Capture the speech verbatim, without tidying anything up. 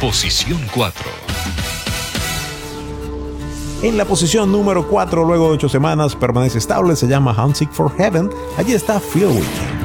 Posición cuatro. En la posición número cuatro, luego de ocho semanas, permanece estable, se llama Homesick for Heaven. Allí está Phil Wickham.